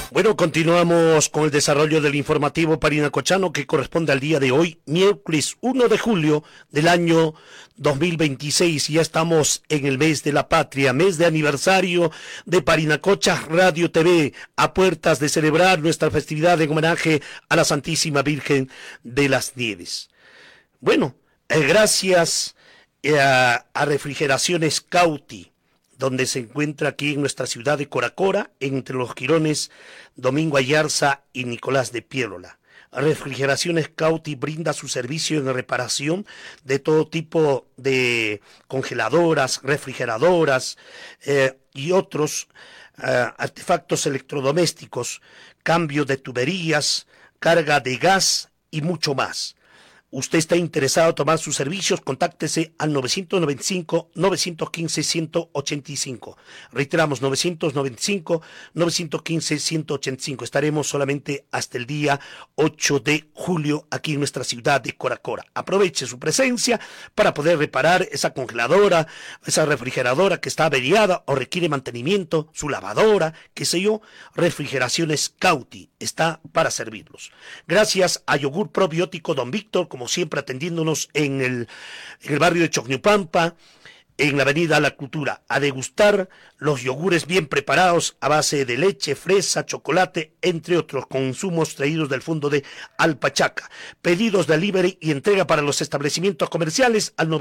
Bueno, continuamos con el desarrollo del informativo parinacochano que corresponde al día de hoy, miércoles 1 de julio del año 2026. Ya estamos en el mes de la patria, mes de aniversario de Parinacocha Radio TV, a puertas de celebrar nuestra festividad en homenaje a la Santísima Virgen de las Nieves. Bueno, gracias a Refrigeraciones Cauti, donde se encuentra aquí en nuestra ciudad de Coracora, entre los jirones Domingo Ayarza y Nicolás de Piérola. Refrigeraciones Cauti brinda su servicio en reparación de todo tipo de congeladoras, refrigeradoras y otros artefactos electrodomésticos, cambio de tuberías, carga de gas y mucho más. Usted está interesado en tomar sus servicios, contáctese al 995-915-185. Reiteramos, 995-915-185. Estaremos solamente hasta el día 8 de julio aquí en nuestra ciudad de Coracora. Aproveche su presencia para poder reparar esa congeladora, esa refrigeradora que está averiada o requiere mantenimiento, su lavadora, qué sé yo. Refrigeraciones Cauti está para servirlos. Gracias a Yogur Probiótico Don Víctor, como siempre atendiéndonos en el barrio de Chocñupampa, en la avenida La Cultura, a degustar los yogures bien preparados a base de leche, fresa, chocolate, entre otros consumos traídos del fondo de Alpachaca. Pedidos de delivery y entrega para los establecimientos comerciales al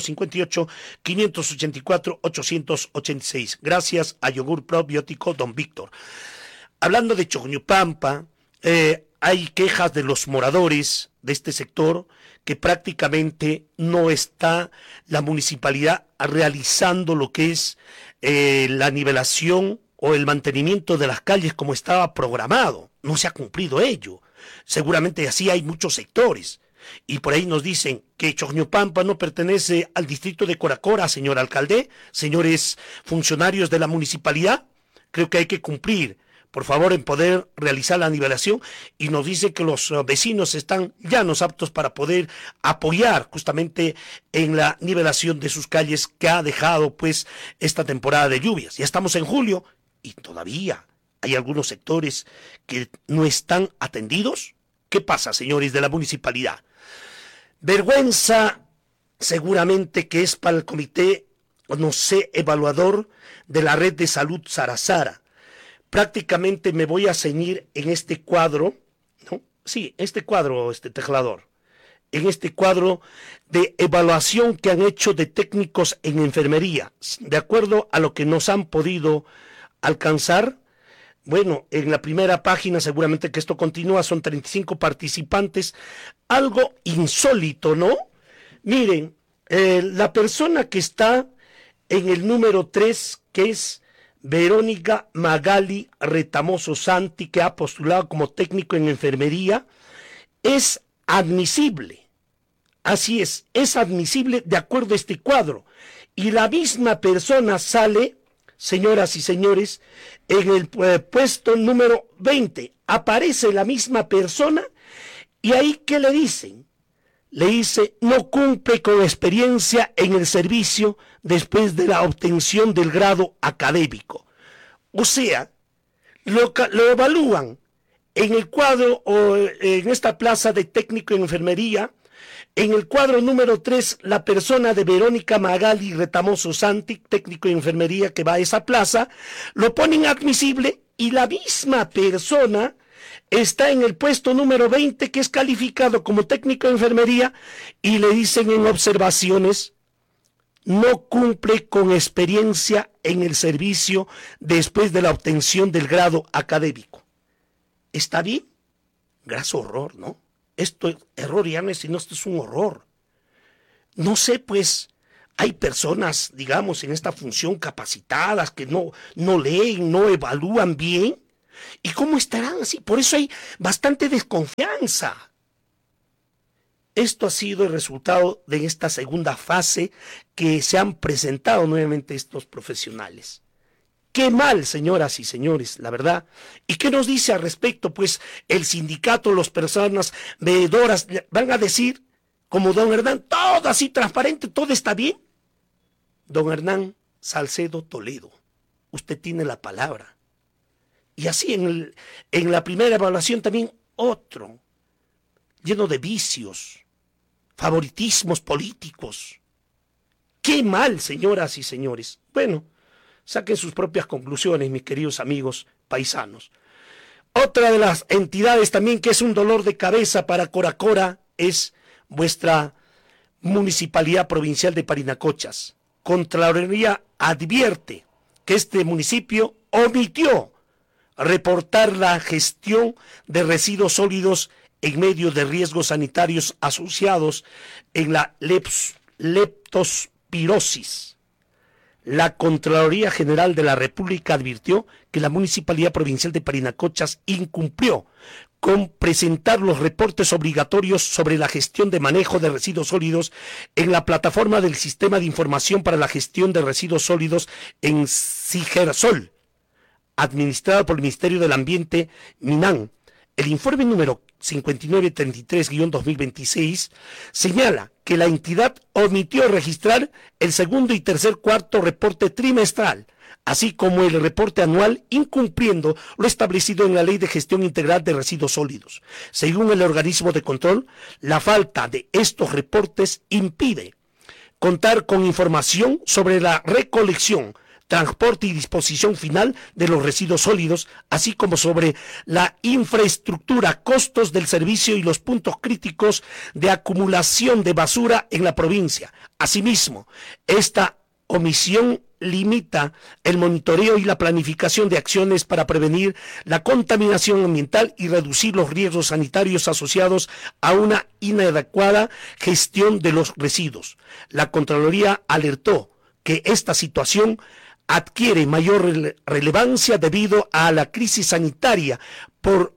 958-584-886. Gracias a Yogur Probiótico Don Víctor. Hablando de Chocñupampa, hay quejas de los moradores de este sector que prácticamente no está la municipalidad realizando lo que es la nivelación o el mantenimiento de las calles como estaba programado. No se ha cumplido ello. Seguramente así hay muchos sectores. Y por ahí nos dicen que Chocñupampa no pertenece al distrito de Coracora, señor alcalde, señores funcionarios de la municipalidad. Creo que hay que cumplir, por favor, en poder realizar la nivelación, y nos dice que los vecinos están llanos, aptos para poder apoyar justamente en la nivelación de sus calles que ha dejado pues esta temporada de lluvias. Ya estamos en julio y todavía hay algunos sectores que no están atendidos. ¿Qué pasa, señores de la municipalidad? Vergüenza seguramente que es para el comité, no sé, evaluador de la red de salud Sarasara. Prácticamente me voy a ceñir en este cuadro, ¿no? Sí, este cuadro, teclador, en este cuadro de evaluación que han hecho de técnicos en enfermería, de acuerdo a lo que nos han podido alcanzar. Bueno, en la primera página, seguramente que esto continúa, son 35 participantes, algo insólito, ¿no? Miren, la persona que está en el número 3, que es Verónica Magali Retamoso Santi, que ha postulado como técnico en enfermería, es admisible. Así es admisible de acuerdo a este cuadro. Y la misma persona sale, señoras y señores, en el puesto número 20. Aparece la misma persona y ahí, ¿qué le dicen? Le dice, no cumple con experiencia en el servicio después de la obtención del grado académico. O sea, lo evalúan en el cuadro o en esta plaza de técnico en enfermería. En el cuadro número 3, la persona de Verónica Magali Retamoso Santi, técnico en enfermería que va a esa plaza, lo ponen admisible, y la misma persona está en el puesto número 20, que es calificado como técnico de enfermería, y le dicen en observaciones, no cumple con experiencia en el servicio después de la obtención del grado académico. ¿Está bien? Graso horror, ¿no? Esto es error, ya no es, sino esto es un horror. No sé, pues, hay personas, digamos, en esta función capacitadas que no leen, no evalúan bien. ¿Y cómo estarán así? Por eso hay bastante desconfianza. Esto ha sido el resultado de esta segunda fase que se han presentado nuevamente estos profesionales. Qué mal, señoras y señores, la verdad. ¿Y qué nos dice al respecto? Pues el sindicato, las personas veedoras, van a decir, como don Hernán, todo así transparente, todo está bien. Don Hernán Salcedo Toledo, usted tiene la palabra. Y así en la primera evaluación también otro, lleno de vicios, favoritismos políticos. ¡Qué mal, señoras y señores! Bueno, saquen sus propias conclusiones, mis queridos amigos paisanos. Otra de las entidades también que es un dolor de cabeza para Coracora es vuestra Municipalidad Provincial de Parinacochas. Contraloría advierte que este municipio omitió reportar la gestión de residuos sólidos en medio de riesgos sanitarios asociados en la leptospirosis. La Contraloría General de la República advirtió que la Municipalidad Provincial de Parinacochas incumplió con presentar los reportes obligatorios sobre la gestión de manejo de residuos sólidos en la plataforma del Sistema de Información para la Gestión de Residuos Sólidos en Sigersol, administrada por el Ministerio del Ambiente, MINAM. El informe número 5933-2026 señala que la entidad omitió registrar el segundo y tercer cuarto reporte trimestral, así como el reporte anual, incumpliendo lo establecido en la Ley de Gestión Integral de Residuos Sólidos. Según el organismo de control, la falta de estos reportes impide contar con información sobre la recolección, transporte y disposición final de los residuos sólidos, así como sobre la infraestructura, costos del servicio y los puntos críticos de acumulación de basura en la provincia. Asimismo, esta omisión limita el monitoreo y la planificación de acciones para prevenir la contaminación ambiental y reducir los riesgos sanitarios asociados a una inadecuada gestión de los residuos. La Contraloría alertó que esta situación adquiere mayor relevancia debido a la crisis sanitaria por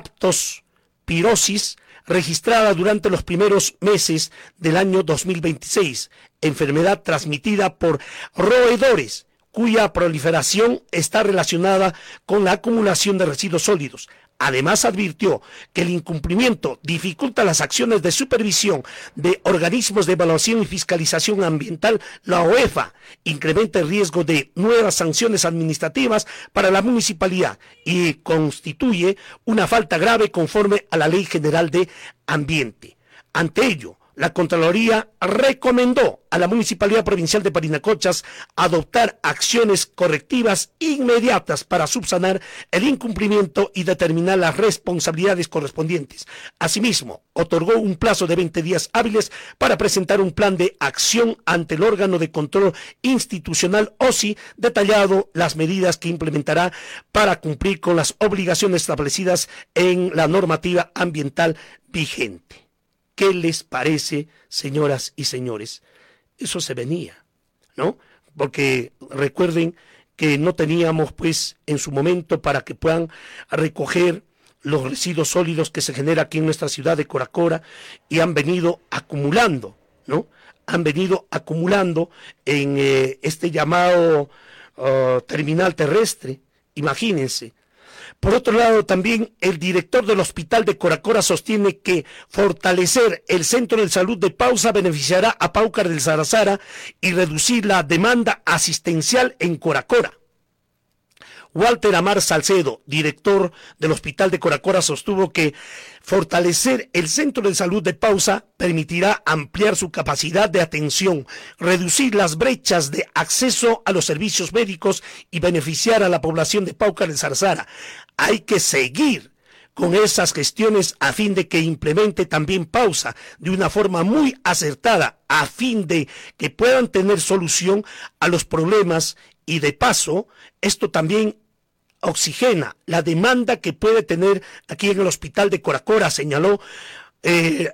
leptospirosis registrada durante los primeros meses del año 2026, enfermedad transmitida por roedores, cuya proliferación está relacionada con la acumulación de residuos sólidos. Además, advirtió que el incumplimiento dificulta las acciones de supervisión de organismos de evaluación y fiscalización ambiental, la OEFA, incrementa el riesgo de nuevas sanciones administrativas para la municipalidad y constituye una falta grave conforme a la Ley General de Ambiente. Ante ello, la Contraloría recomendó a la Municipalidad Provincial de Parinacochas adoptar acciones correctivas inmediatas para subsanar el incumplimiento y determinar las responsabilidades correspondientes. Asimismo, otorgó un plazo de 20 días hábiles para presentar un plan de acción ante el órgano de control institucional OSI, detallado las medidas que implementará para cumplir con las obligaciones establecidas en la normativa ambiental vigente. ¿Qué les parece, señoras y señores? Eso se venía, ¿no? Porque recuerden que no teníamos, pues, en su momento para que puedan recoger los residuos sólidos que se genera aquí en nuestra ciudad de Coracora y han venido acumulando, ¿no? Han venido acumulando en este llamado terminal terrestre, imagínense. Por otro lado, también el director del Hospital de Coracora sostiene que fortalecer el Centro de Salud de Pausa beneficiará a Paucar del Zarazara y reducir la demanda asistencial en Coracora. Walter Amar Salcedo, director del Hospital de Coracora, sostuvo que fortalecer el Centro de Salud de Pausa permitirá ampliar su capacidad de atención, reducir las brechas de acceso a los servicios médicos y beneficiar a la población de Paucar del Zarazara. Hay que seguir con esas gestiones a fin de que implemente también Pausa de una forma muy acertada, a fin de que puedan tener solución a los problemas y de paso, esto también oxigena la demanda que puede tener aquí en el Hospital de Coracora, señaló el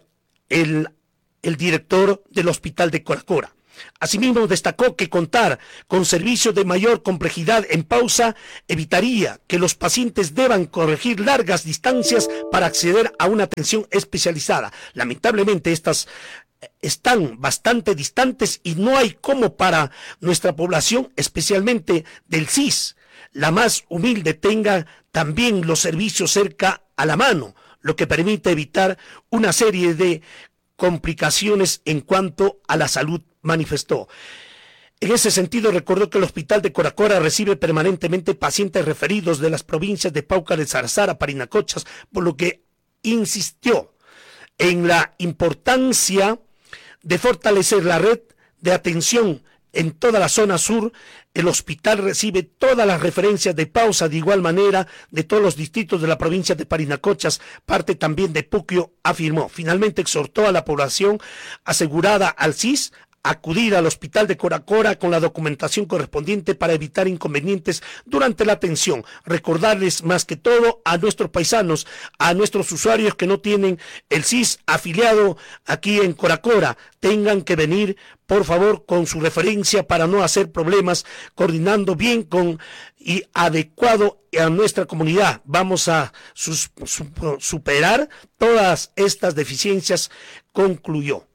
director del Hospital de Coracora. Asimismo, destacó que contar con servicios de mayor complejidad en Pausa evitaría que los pacientes deban corregir largas distancias para acceder a una atención especializada. Lamentablemente, estas están bastante distantes y no hay como para nuestra población, especialmente del CIS, la más humilde, tenga también los servicios cerca a la mano, lo que permite evitar una serie de complicaciones en cuanto a la salud, manifestó. En ese sentido, recordó que el hospital de Coracora recibe permanentemente pacientes referidos de las provincias de Pauca de Sarsara, Parinacochas, por lo que insistió en la importancia de fortalecer la red de atención en toda la zona sur. El hospital recibe todas las referencias de Pausa, de igual manera de todos los distritos de la provincia de Parinacochas, parte también de Puquio, afirmó. Finalmente exhortó a la población asegurada al CIS acudir al hospital de Coracora con la documentación correspondiente para evitar inconvenientes durante la atención. Recordarles más que todo a nuestros paisanos, a nuestros usuarios que no tienen el CIS afiliado aquí en Coracora, tengan que venir por favor con su referencia para no hacer problemas, coordinando bien con y adecuado a nuestra comunidad. Vamos a superar todas estas deficiencias, concluyó.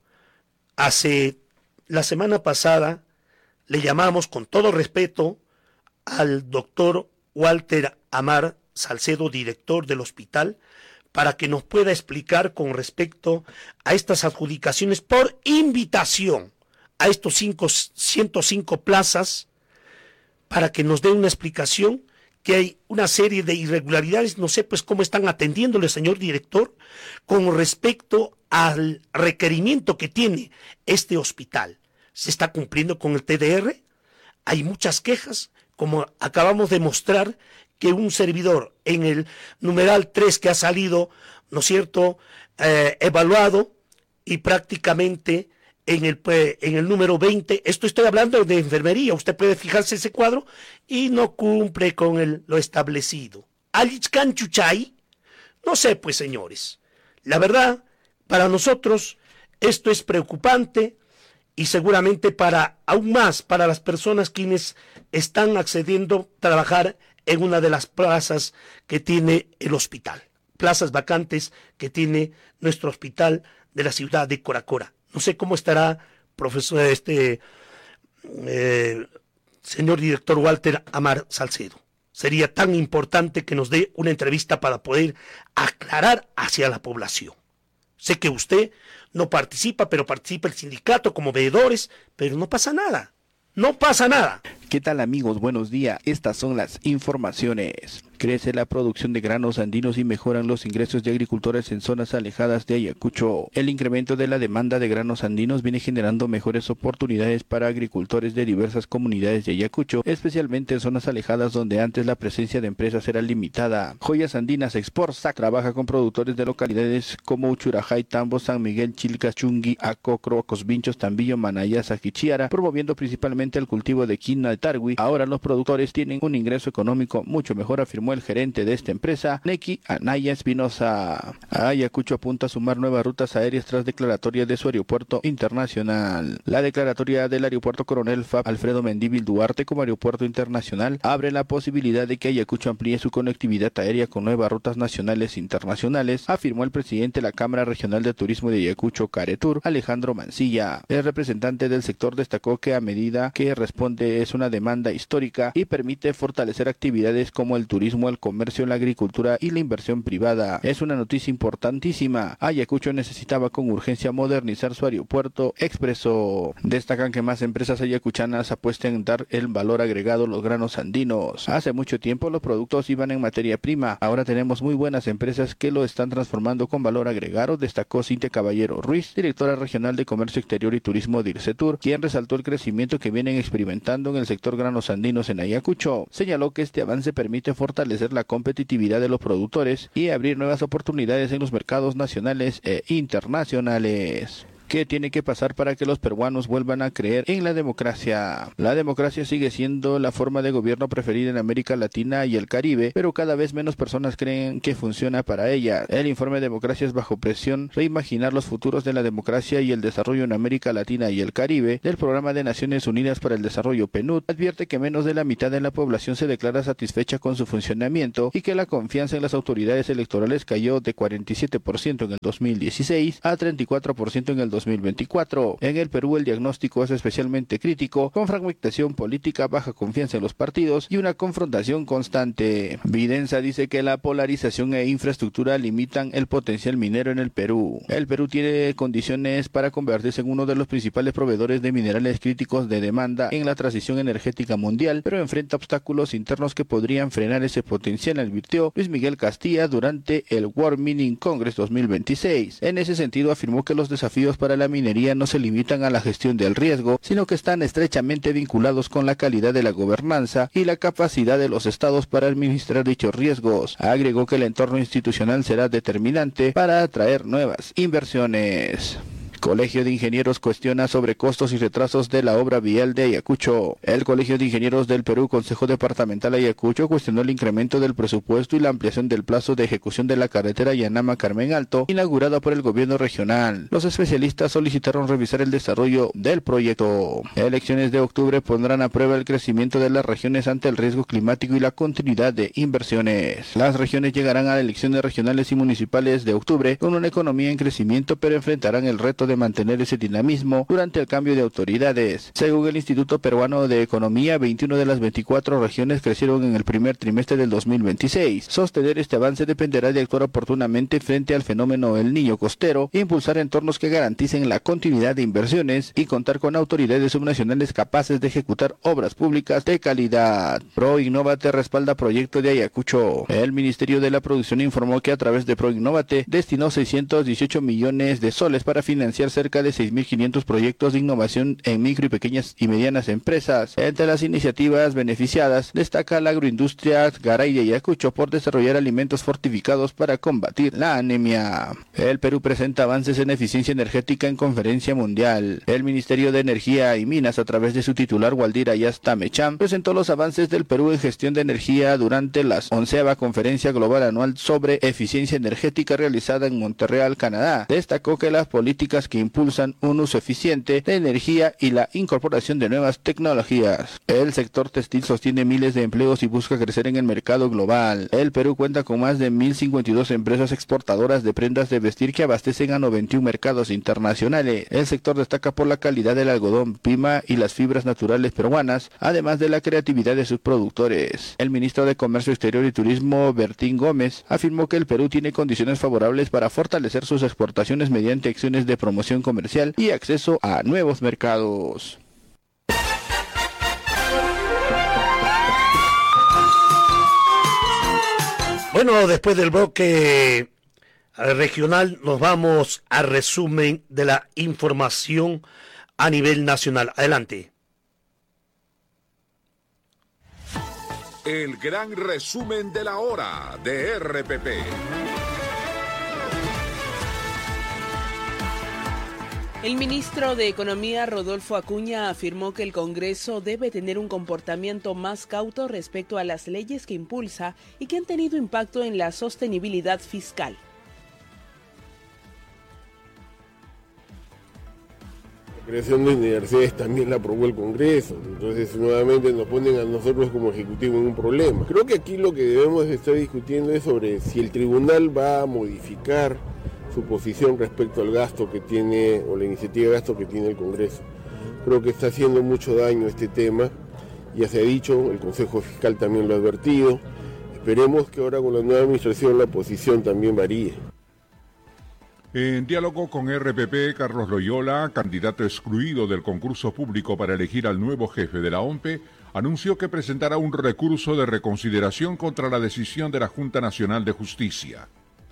La semana pasada le llamamos con todo respeto al doctor Walter Amar Salcedo, director del hospital, para que nos pueda explicar con respecto a estas adjudicaciones por invitación a estos 105 plazas, para que nos dé una explicación, que hay una serie de irregularidades, no sé pues cómo están atendiéndole, señor director, con respecto al requerimiento que tiene este hospital. ¿Se está cumpliendo con el TDR? Hay muchas quejas, como acabamos de mostrar, que un servidor en el numeral 3 que ha salido, ¿no es cierto?, evaluado, y prácticamente en el número 20, esto estoy hablando de enfermería, usted puede fijarse ese cuadro, y no cumple con lo establecido. ¿Alichcan Chuchay? No sé, pues, señores. La verdad, para nosotros, esto es preocupante, y seguramente aún más para las personas quienes están accediendo a trabajar en una de las plazas que tiene el hospital, plazas vacantes que tiene nuestro hospital de la ciudad de Coracora. No sé cómo estará, profesor, señor director Walter Amar Salcedo. Sería tan importante que nos dé una entrevista para poder aclarar hacia la población. Sé que usted no participa, pero participa el sindicato como veedores, pero no pasa nada. No pasa nada. ¿Qué tal, amigos? Buenos días. Estas son las informaciones. Crece la producción de granos andinos y mejoran los ingresos de agricultores en zonas alejadas de Ayacucho. El incremento de la demanda de granos andinos viene generando mejores oportunidades para agricultores de diversas comunidades de Ayacucho, especialmente en zonas alejadas donde antes la presencia de empresas era limitada. Joyas Andinas Export SAC trabaja con productores de localidades como Uchurajay, Tambo, San Miguel, Chilca, Chungui, Acocro, Cosvinchos, Tambillo, Manaya, Saquichiara, promoviendo principalmente el cultivo de quina de Tarwi. Ahora los productores tienen un ingreso económico mucho mejor, afirmó el gerente de esta empresa, Neki Anaya Espinosa. Ayacucho apunta a sumar nuevas rutas aéreas tras declaratoria de su aeropuerto internacional. La declaratoria del aeropuerto Coronel Fab Alfredo Mendívil Duarte como aeropuerto internacional abre la posibilidad de que Ayacucho amplíe su conectividad aérea con nuevas rutas nacionales e internacionales, afirmó el presidente de la Cámara Regional de Turismo de Ayacucho, Caretur, Alejandro Mancilla. El representante del sector destacó que a medida que responde es una demanda histórica y permite fortalecer actividades como el turismo, el comercio, la agricultura y la inversión privada. Es una noticia importantísima. Ayacucho necesitaba con urgencia modernizar su aeropuerto, expresó. Destacan que más empresas ayacuchanas apuestan en dar el valor agregado a los granos andinos. Hace mucho tiempo los productos iban en materia prima. Ahora tenemos muy buenas empresas que lo están transformando con valor agregado, destacó Cintia Caballero Ruiz, directora regional de Comercio Exterior y Turismo de Irsetur, quien resaltó el crecimiento que vienen experimentando en el sector granos andinos en Ayacucho. Señaló que este avance permite fortalecer la competitividad de los productores y abrir nuevas oportunidades en los mercados nacionales e internacionales. ¿Qué tiene que pasar para que los peruanos vuelvan a creer en la democracia? La democracia sigue siendo la forma de gobierno preferida en América Latina y el Caribe, pero cada vez menos personas creen que funciona para ella. El informe Democracias bajo presión, reimaginar los futuros de la democracia y el desarrollo en América Latina y el Caribe, del Programa de Naciones Unidas para el Desarrollo PNUD, advierte que menos de la mitad de la población se declara satisfecha con su funcionamiento y que la confianza en las autoridades electorales cayó de 47% en el 2016 a 34% en el 2024. En el Perú el diagnóstico es especialmente crítico, con fragmentación política, baja confianza en los partidos y una confrontación constante. Videnza dice que la polarización e infraestructura limitan el potencial minero en el Perú. El Perú tiene condiciones para convertirse en uno de los principales proveedores de minerales críticos de demanda en la transición energética mundial, pero enfrenta obstáculos internos que podrían frenar ese potencial, advirtió Luis Miguel Castilla durante el World Mining Congress 2026. En ese sentido, afirmó que los desafíos para la minería no se limitan a la gestión del riesgo, sino que están estrechamente vinculados con la calidad de la gobernanza y la capacidad de los estados para administrar dichos riesgos. Agregó que el entorno institucional será determinante para atraer nuevas inversiones. Colegio de Ingenieros cuestiona sobre costos y retrasos de la obra vial de Ayacucho. El Colegio de Ingenieros del Perú, Consejo Departamental Ayacucho, cuestionó el incremento del presupuesto y la ampliación del plazo de ejecución de la carretera Yanama-Carmen Alto, inaugurada por el gobierno regional. Los especialistas solicitaron revisar el desarrollo del proyecto. Elecciones de octubre pondrán a prueba el crecimiento de las regiones ante el riesgo climático y la continuidad de inversiones. Las regiones llegarán a elecciones regionales y municipales de octubre con una economía en crecimiento, pero enfrentarán el reto de mantener ese dinamismo durante el cambio de autoridades. Según el Instituto Peruano de Economía, 21 de las 24 regiones crecieron en el primer trimestre del 2026. Sostener este avance dependerá de actuar oportunamente frente al fenómeno El Niño costero, impulsar entornos que garanticen la continuidad de inversiones y contar con autoridades subnacionales capaces de ejecutar obras públicas de calidad. ProInnovate respalda proyecto de Ayacucho. El Ministerio de la Producción informó que a través de ProInnovate destinó 618 millones de soles para financiar cerca de 6.500 proyectos de innovación en micro y pequeñas y medianas empresas. Entre las iniciativas beneficiadas destaca la agroindustria Garay de Ayacucho por desarrollar alimentos fortificados para combatir la anemia. El Perú presenta avances en eficiencia energética en conferencia mundial. El Ministerio de Energía y Minas, a través de su titular Waldir Ayasta Mecham, presentó los avances del Perú en gestión de energía durante la 11ª Conferencia Global Anual sobre Eficiencia Energética realizada en Montreal, Canadá. Destacó que las políticas que impulsan un uso eficiente de energía y la incorporación de nuevas tecnologías. El sector textil sostiene miles de empleos y busca crecer en el mercado global. El Perú cuenta con más de 1.052 empresas exportadoras de prendas de vestir que abastecen a 91 mercados internacionales. El sector destaca por la calidad del algodón pima y las fibras naturales peruanas, además de la creatividad de sus productores. El ministro de Comercio Exterior y Turismo, Bertín Gómez, afirmó que el Perú tiene condiciones favorables para fortalecer sus exportaciones mediante acciones de promoción comercial y acceso a nuevos mercados. Bueno, después del bloque regional nos vamos a resumen de la información a nivel nacional. Adelante. El gran resumen de la hora de RPP. El ministro de Economía, Rodolfo Acuña, afirmó que el Congreso debe tener un comportamiento más cauto respecto a las leyes que impulsa y que han tenido impacto en la sostenibilidad fiscal. La creación de universidades también la aprobó el Congreso, entonces nuevamente nos ponen a nosotros como Ejecutivo en un problema. Creo que aquí lo que debemos estar discutiendo es sobre si el tribunal va a modificar su posición respecto al gasto que tiene, o la iniciativa de gasto que tiene el Congreso. Creo que está haciendo mucho daño este tema, ya se ha dicho, el Consejo Fiscal también lo ha advertido. Esperemos que ahora con la nueva administración la posición también varíe. En diálogo con RPP, Carlos Loyola, candidato excluido del concurso público para elegir al nuevo jefe de la OMPE, anunció que presentará un recurso de reconsideración contra la decisión de la Junta Nacional de Justicia.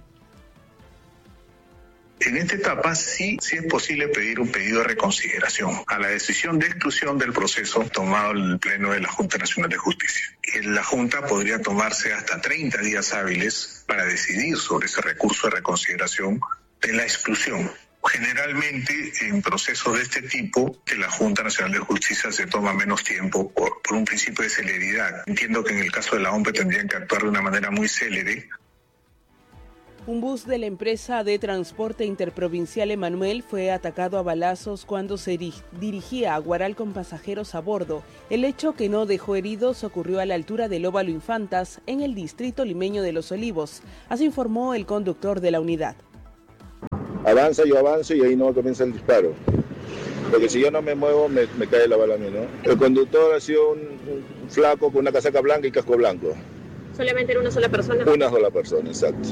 En esta etapa sí es posible pedir un pedido de reconsideración a la decisión de exclusión del proceso tomado en el Pleno de la Junta Nacional de Justicia. La Junta podría tomarse hasta 30 días hábiles para decidir sobre ese recurso de reconsideración de la exclusión. Generalmente en procesos de este tipo, que la Junta Nacional de Justicia se toma menos tiempo por un principio de celeridad. Entiendo que en el caso de la OMPE tendrían que actuar de una manera muy célere. Un bus de la empresa de transporte interprovincial Emanuel fue atacado a balazos cuando se dirigía a Huaral con pasajeros a bordo. El hecho, que no dejó heridos, ocurrió a la altura del Óvalo Infantas, en el distrito limeño de Los Olivos. Así informó el conductor de la unidad. avanza, yo avanzo y ahí no comienza el disparo. Porque si yo no me muevo, me cae la bala a mí, ¿no? El conductor ha sido un flaco con una casaca blanca y casco blanco. ¿Solamente era una sola persona? Una sola persona, exacto.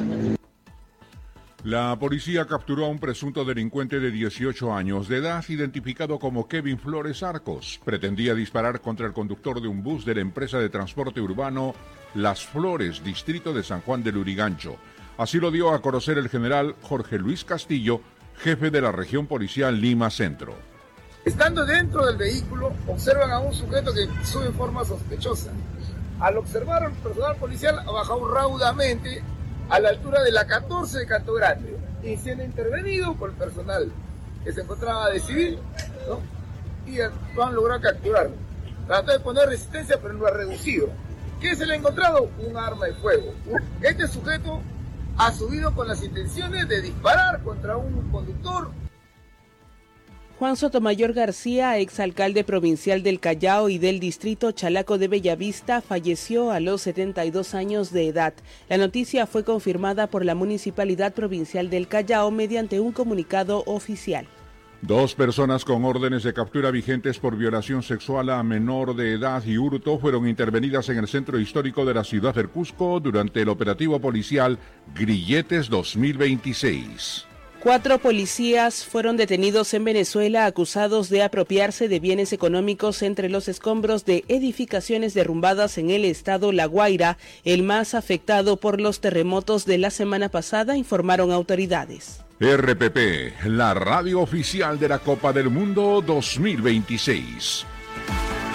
La policía capturó a un presunto delincuente de 18 años de edad, identificado como Kevin Flores Arcos. Pretendía disparar contra el conductor de un bus de la empresa de transporte urbano Las Flores, distrito de San Juan del Lurigancho. Así lo dio a conocer el general Jorge Luis Castillo, jefe de la región policial Lima Centro. Estando dentro del vehículo, observan a un sujeto que sube en forma sospechosa. Al observar al personal policial, ha bajado raudamente a la altura de la 14 de Canto Grande, y siendo intervenido por el personal que se encontraba de civil, ¿no? Y lo han logrado capturar. Trató de poner resistencia, pero lo ha reducido. ¿Qué se le ha encontrado? Un arma de fuego. Este sujeto ha subido con las intenciones de disparar contra un conductor. Juan Sotomayor García, exalcalde provincial del Callao y del distrito Chalaco de Bellavista, falleció a los 72 años de edad. La noticia fue confirmada por la Municipalidad Provincial del Callao mediante un comunicado oficial. 2 personas con órdenes de captura vigentes por violación sexual a menor de edad y hurto fueron intervenidas en el centro histórico de la ciudad del Cusco durante el operativo policial Grilletes 2026. 4 policías fueron detenidos en Venezuela acusados de apropiarse de bienes económicos entre los escombros de edificaciones derrumbadas en el estado La Guaira, el más afectado por los terremotos de la semana pasada, informaron autoridades. RPP, la radio oficial de la Copa del Mundo 2026.